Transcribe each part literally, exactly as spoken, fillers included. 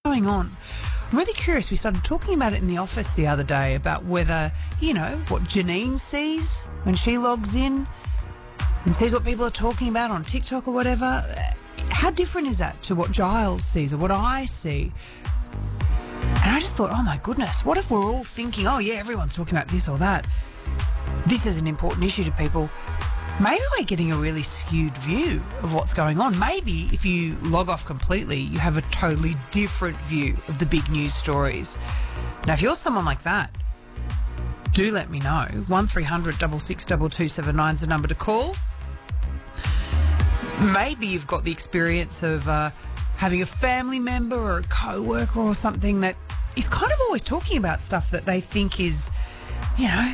going on? I'm really curious. We started talking about it in the office the other day about whether, you know, what Janine sees when she logs in and sees what people are talking about on TikTok or whatever. How different is that to what Giles sees or what I see? And I just thought, oh my goodness, what if we're all thinking, oh yeah, everyone's talking about this or that. This is an important issue to people. Maybe we're getting a really skewed view of what's going on. Maybe if you log off completely, you have a totally different view of the big news stories. Now, if you're someone like that, do let me know. one three hundred six six two two seven nine is the number to call. Maybe you've got the experience of uh, having a family member or a co-worker or something that is kind of always talking about stuff that they think is, you know,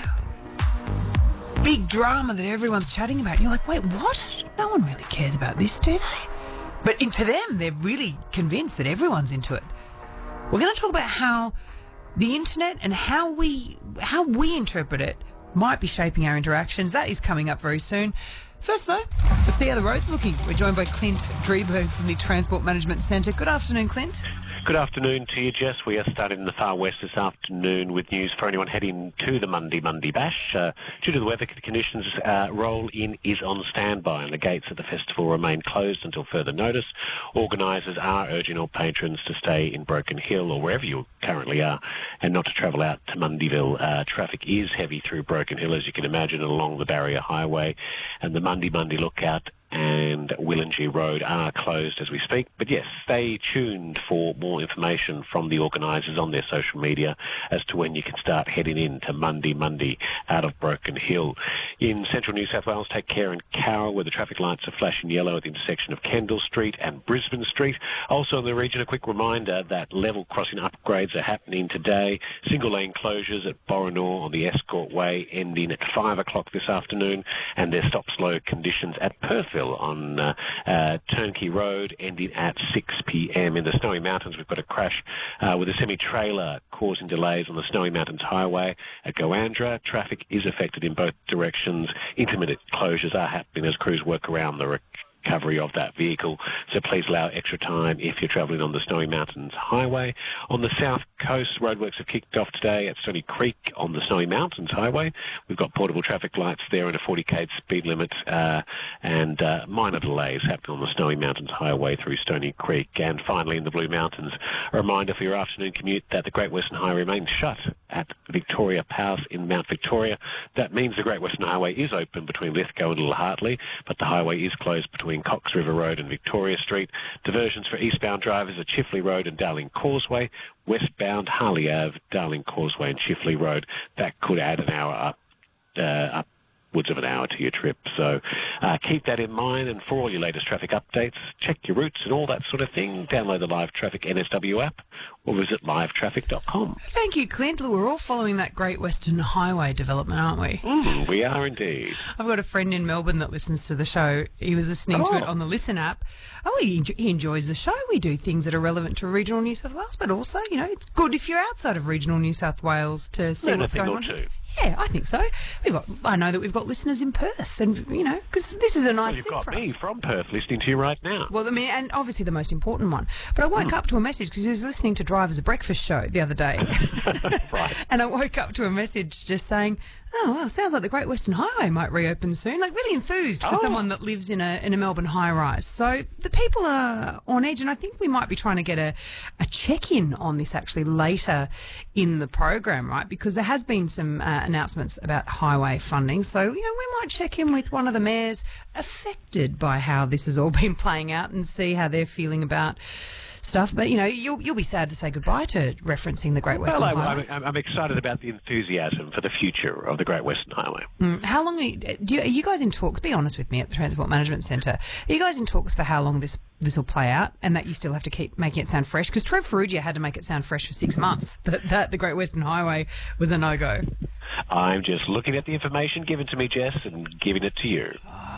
big drama that everyone's chatting about. And you're like, wait, what? No one really cares about this, do they? But in, to them, they're really convinced that everyone's into it. We're going to talk about how the internet and how we how we interpret it might be shaping our interactions. That is coming up very soon. First, though, let's see how the road's looking. We're joined by Clint Drieberg from the Transport Management Centre. Good afternoon, Clint. Good afternoon to you, Jess. We are starting in the far west this afternoon with news for anyone heading to the Monday Monday Bash. Uh, due to the weather conditions, uh, roll-in is on standby and the gates of the festival remain closed until further notice. Organisers are urging all patrons to stay in Broken Hill or wherever you currently are and not to travel out to Mundyville. Uh, traffic is heavy through Broken Hill, as you can imagine, along the Barrier Highway, and the Monday Monday Lookout and Willengie Road are closed as we speak. But yes, stay tuned for more information from the organisers on their social media as to when you can start heading in to Monday Monday out of Broken Hill. In central New South Wales, take care in Carroll where the traffic lights are flashing yellow at the intersection of Kendall Street and Brisbane Street. Also in the region, a quick reminder that level crossing upgrades are happening today. Single lane closures at Boronor on the Escort Way ending at five o'clock this afternoon, and there's stop-slow conditions at Perthville on uh, uh, Turnkey Road ending at six p m. In the Snowy Mountains, we've got a crash uh, with a semi-trailer causing delays on the Snowy Mountains Highway at Goandra. Traffic is affected in both directions. Intermittent closures are happening as crews work around the recovery of that vehicle, so please allow extra time if you're travelling on the Snowy Mountains Highway. On the south coast, roadworks have kicked off today at Stony Creek on the Snowy Mountains Highway. We've got portable traffic lights there and a forty k speed limit uh, and uh, minor delays happening on the Snowy Mountains Highway through Stony Creek. And finally in the Blue Mountains, a reminder for your afternoon commute that the Great Western Highway remains shut at Victoria Pass in Mount Victoria. That means the Great Western Highway is open between Lithgow and Little Hartley, but the highway is closed between Cox River Road and Victoria Street. Diversions for eastbound drivers are Chifley Road and Darling Causeway. Westbound Harley Ave, Darling Causeway and Chifley Road. That could add an hour up, uh, upwards of an hour to your trip. So uh, keep that in mind, and for all your latest traffic updates, check your routes and all that sort of thing. Download the Live Traffic N S W app or visit live traffic dot com. Thank you, Clint. We're all following that Great Western Highway development, aren't we? Mm, we are indeed. I've got a friend in Melbourne that listens to the show. He was listening oh. to it on the Listen app. Oh, he, enjo- he enjoys the show. We do things that are relevant to regional New South Wales, but also, you know, it's good if you're outside of regional New South Wales to see Learn what's a thing going or on. two. Yeah, I think so. We've got. I know that we've got listeners in Perth, and you know, because this is a nice Well, you've thing got for me us. from Perth listening to you right now. Well, I mean, and obviously the most important one. But I woke Mm. up to a message because he was listening to Driver's Breakfast Show the other day. Right. And I woke up to a message just saying, oh, well, sounds like the Great Western Highway might reopen soon. Like, really enthused for Oh. someone that lives in a in a Melbourne high-rise. So the people are on edge, and I think we might be trying to get a, a check-in on this actually later in the program, right? Because there has been some uh, announcements about highway funding. So, you know, we might check in with one of the mayors affected by how this has all been playing out and see how they're feeling about stuff. But, you know, you'll you'll be sad to say goodbye to referencing the Great Western well, Highway. I'm, I'm, I'm excited about the enthusiasm for the future of the Great Western Highway. Mm. How long are you, do you, are you guys in talks? Be honest with me at the Transport Management Centre. Are you guys in talks for how long this this will play out, and that you still have to keep making it sound fresh? Because Trev Ferrugia had to make it sound fresh for six months. That, that the Great Western Highway was a no-go. I'm just looking at the information given to me, Jess, and giving it to you. Ah,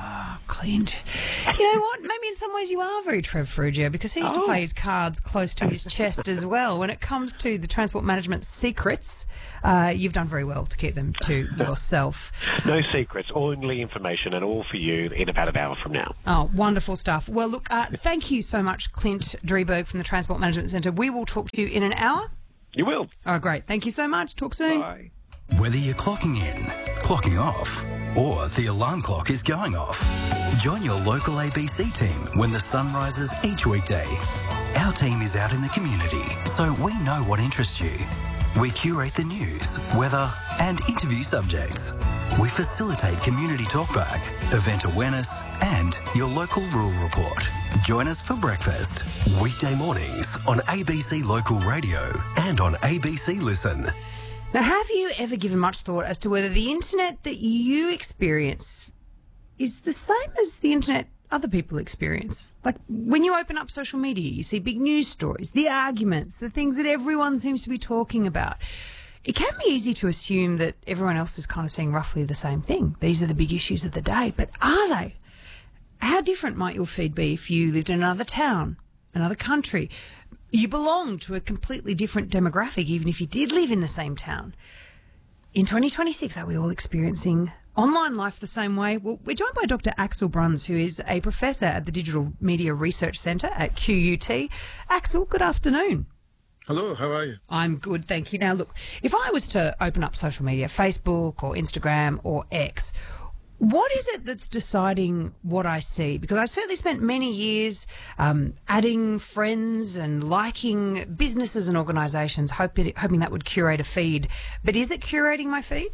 Clint. You know what? Maybe in some ways you are very Trev Ferrugia, because he used to Oh. play his cards close to his chest as well. When it comes to the transport management secrets, uh, you've done very well to keep them to yourself. No secrets, only information, and all for you in about an hour from now. Oh, wonderful stuff. Well, look, uh, thank you so much, Clint Drieberg from the Transport Management Centre. We will talk to you in an hour. You will. Oh, great. Thank you so much. Talk soon. Bye. Whether you're clocking in, clocking off, or the alarm clock is going off, join your local A B C team when the sun rises each weekday. Our team is out in the community, so we know what interests you. We curate the news, weather, and interview subjects. We facilitate community talkback, event awareness, and your local rural report. Join us for breakfast, weekday mornings on A B C Local Radio and on A B C Listen. Now, have you ever given much thought as to whether the internet that you experience is the same as the internet other people experience? Like, when you open up social media, you see big news stories, the arguments, the things that everyone seems to be talking about. It can be easy to assume that everyone else is kind of saying roughly the same thing. These are the big issues of the day, but are they? How different might your feed be if you lived in another town, another country? You belong to a completely different demographic, even if you did live in the same town. In twenty twenty-six, are we all experiencing online life the same way? Well, we're joined by Doctor Axel Bruns, who is a professor at the Digital Media Research Centre at Q U T. Axel, good afternoon. Hello, how are you? I'm good, thank you. Now, look, if I was to open up social media, Facebook or Instagram or X, what is it that's deciding what I see? Because I certainly spent many years um, adding friends and liking businesses and organisations, hoping, hoping that would curate a feed. But is it curating my feed?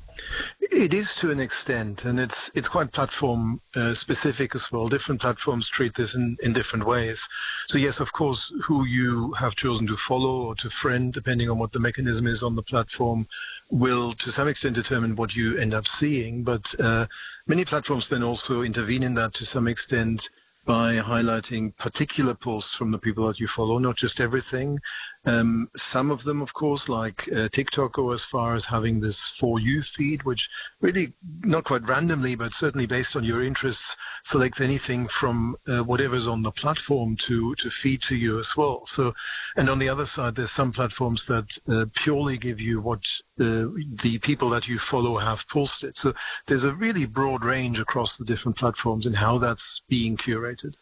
It is to an extent, and it's it's quite platform uh, specific as well. Different platforms treat this in, in different ways. So yes, of course, who you have chosen to follow or to friend, depending on what the mechanism is on the platform, will to some extent determine what you end up seeing. But uh, many platforms then also intervene in that to some extent by highlighting particular posts from the people that you follow, not just everything. Um, some of them, of course, like uh, TikTok, go as far as having this For You feed, which really, not quite randomly, but certainly based on your interests, selects anything from uh, whatever's on the platform to, to feed to you as well. So, and on the other side, there's some platforms that uh, purely give you what uh, the people that you follow have posted. So there's a really broad range across the different platforms in how that's being curated.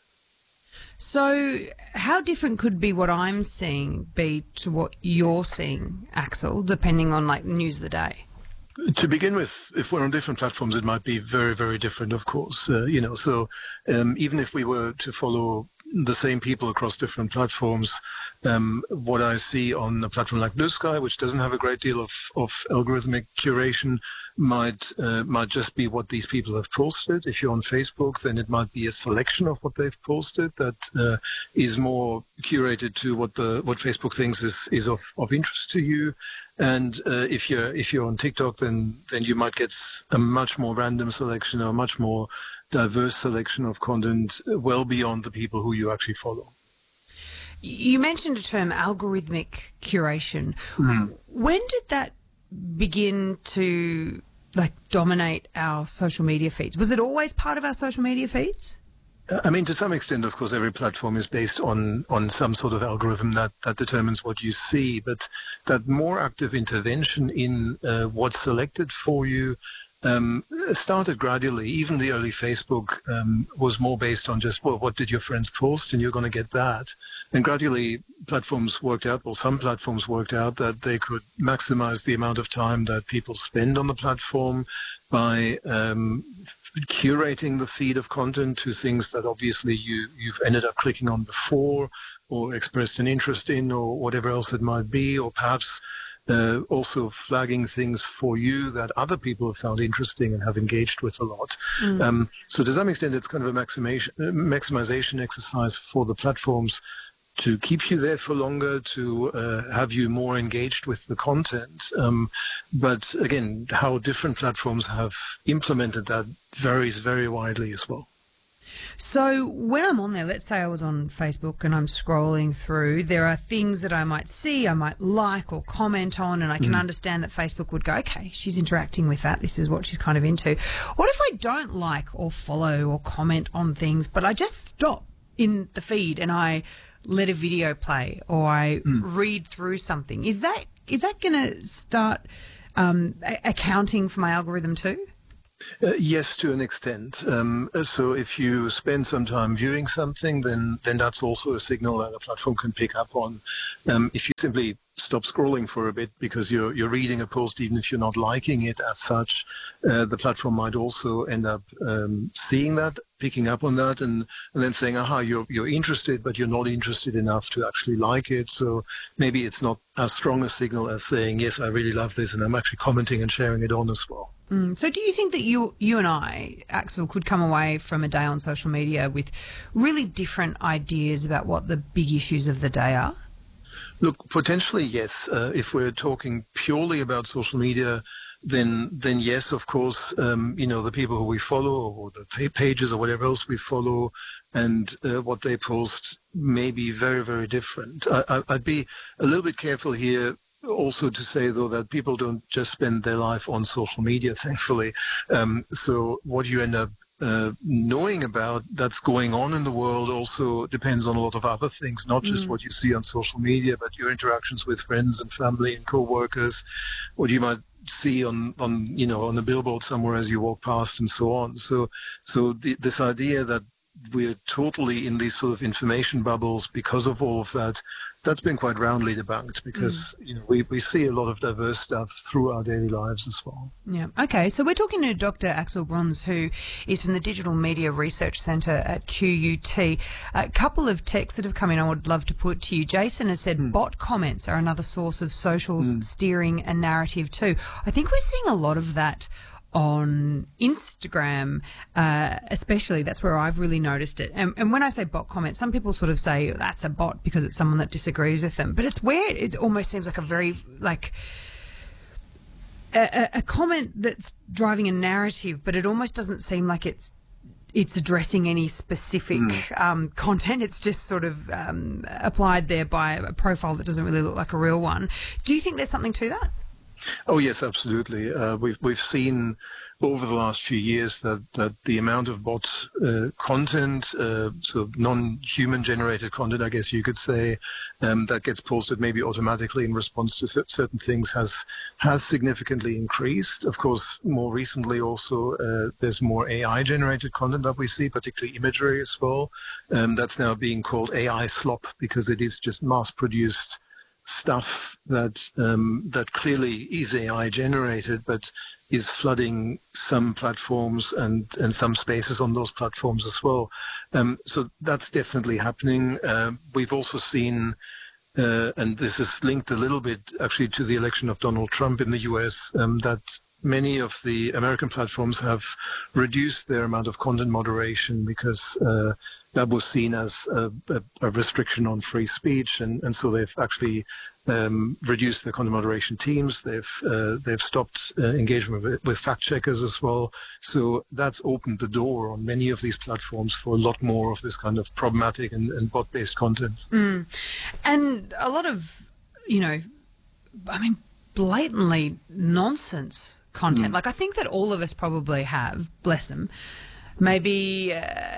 So how different could be what I'm seeing be to what you're seeing, Axel, depending on, like, news of the day? To begin with, if we're on different platforms, it might be very, very different, of course. Uh, you know, so um, even if we were to follow the same people across different platforms, um, what I see on a platform like Blue Sky, which doesn't have a great deal of, of algorithmic curation, might uh, might just be what these people have posted. If you're on Facebook, then it might be a selection of what they've posted that uh, is more curated to what the what Facebook thinks is is of, of interest to you. And uh, if you're if you're on TikTok, then then you might get a much more random selection or a much more diverse selection of content, well beyond the people who you actually follow. You mentioned a term, algorithmic curation. Mm. When did that begin to, like, dominate our social media feeds? Was it always part of our social media feeds? I mean, to some extent, of course, every platform is based on, on some sort of algorithm that, that determines what you see, but that more active intervention in uh, what's selected for you um, started gradually. Even the early Facebook um, was more based on just, well, what did your friends post, and you're going to get that. And gradually, platforms worked out, or some platforms worked out, that they could maximize the amount of time that people spend on the platform by um, curating the feed of content to things that obviously you, you've ended up clicking on before or expressed an interest in or whatever else it might be, or perhaps uh, also flagging things for you that other people have found interesting and have engaged with a lot. Mm. Um, so to some extent, it's kind of a maximization, maximization exercise for the platforms to keep you there for longer, to uh, have you more engaged with the content. Um, but again, how different platforms have implemented that varies very widely as well. So when I'm on there, let's say I was on Facebook and I'm scrolling through, there are things that I might see, I might like or comment on, and I can mm. understand that Facebook would go, okay, she's interacting with that. This is what she's kind of into. What if I don't like or follow or comment on things, but I just stop in the feed and I let a video play or I mm. read through something? Is that is that going to start um, a- accounting for my algorithm too? Uh, yes, to an extent. Um, so if you spend some time viewing something, then then that's also a signal that a platform can pick up on. Um, if you simply stop scrolling for a bit because you're you're reading a post, even if you're not liking it as such, uh, the platform might also end up um, seeing that, picking up on that, and, and then saying, aha, you're you're interested, but you're not interested enough to actually like it. So maybe it's not as strong a signal as saying, yes, I really love this, and I'm actually commenting and sharing it on as well. Mm. So do you think that you you and I, Axel, could come away from a day on social media with really different ideas about what the big issues of the day are? Look, potentially, yes. Uh, if we're talking purely about social media, then then yes, of course, um, you know, the people who we follow or the pages or whatever else we follow and uh, what they post may be very, very different. I, I, I'd be a little bit careful here also to say, though, that people don't just spend their life on social media, thankfully. Um, so what you end up uh, knowing about that's going on in the world also depends on a lot of other things, not just mm. what you see on social media, but your interactions with friends and family and co-workers, what you might see on, on you know, on the billboard somewhere as you walk past and so on. So, so the, this idea that we're totally in these sort of information bubbles because of all of that, that's been quite roundly debunked because mm. you know we, we see a lot of diverse stuff through our daily lives as well. Yeah. Okay. So we're talking to Doctor Axel Bruns, who is from the Digital Media Research Centre at Q U T. A couple of texts that have come in I would love to put to you. Jason has said mm. bot comments are another source of socials mm. steering a narrative too. I think we're seeing a lot of that on Instagram, uh, especially. That's where I've really noticed it. And, and when I say bot comments, some people sort of say that's a bot because it's someone that disagrees with them. But it's where it almost seems like a very, like, a, a comment that's driving a narrative, but it almost doesn't seem like it's it's addressing any specific mm. um, content. It's just sort of um, applied there by a profile that doesn't really look like a real one. Do you think there's something to that? Oh yes, absolutely. Uh, we've we've seen over the last few years that, that the amount of bot uh, content, uh, so non-human generated content, I guess you could say, um, that gets posted maybe automatically in response to certain things has has significantly increased. Of course, more recently also uh, there's more A I generated content that we see, particularly imagery as well. Um, that's now being called A I slop because it is just mass-produced stuff that um, that clearly is A I generated, but is flooding some platforms and, and some spaces on those platforms as well. Um, so that's definitely happening. Uh, we've also seen, uh, and this is linked a little bit actually to the election of Donald Trump in the U S, um, that many of the American platforms have reduced their amount of content moderation because uh, that was seen as a, a, a restriction on free speech, and, and so they've actually um, reduced their content moderation teams. They've uh, they've stopped uh, engagement with, with fact checkers as well. So that's opened the door on many of these platforms for a lot more of this kind of problematic and, and bot-based content. Mm. And a lot of, you know, I mean, blatantly nonsense content. Mm. Like, I think that all of us probably have, bless them, maybe uh,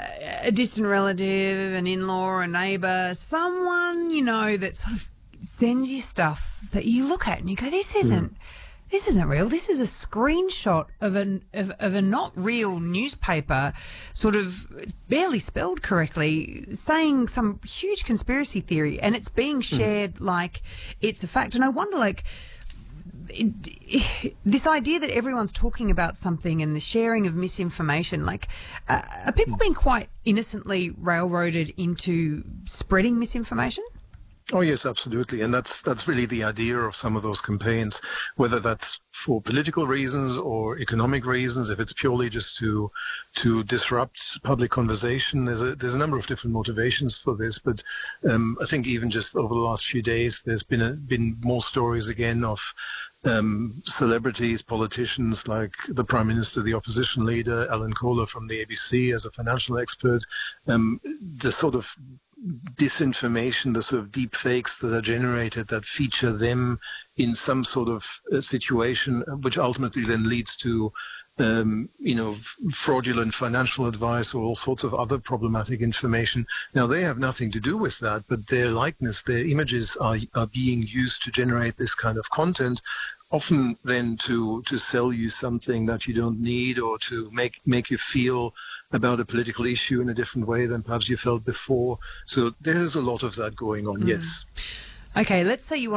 a distant relative, an in-law, a neighbour, someone, you know, that sort of sends you stuff that you look at and you go, this isn't, mm. this isn't real. This is a screenshot of an of, of a not real newspaper, sort of barely spelled correctly, saying some huge conspiracy theory, and it's being shared mm. like it's a fact. And I wonder, like, It, it, this idea that everyone's talking about something and the sharing of misinformation, like, uh, are people being quite innocently railroaded into spreading misinformation? Oh yes, absolutely, and that's that's really the idea of some of those campaigns, whether that's for political reasons or economic reasons. If it's purely just to to disrupt public conversation, there's a there's a number of different motivations for this. But um, I think even just over the last few days, there's been a, been more stories again of um, celebrities, politicians like the Prime Minister, the opposition leader, Alan Kohler from the A B C as a financial expert, um, the sort of disinformation, the sort of deep fakes that are generated that feature them in some sort of uh, situation, which ultimately then leads to, um, you know, fraudulent financial advice or all sorts of other problematic information. Now, they have nothing to do with that, but their likeness, their images are, are being used to generate this kind of content, often then to, to sell you something that you don't need or to make, make you feel about a political issue in a different way than perhaps you felt before. So there's a lot of that going on, mm. yes. Okay, let's say you want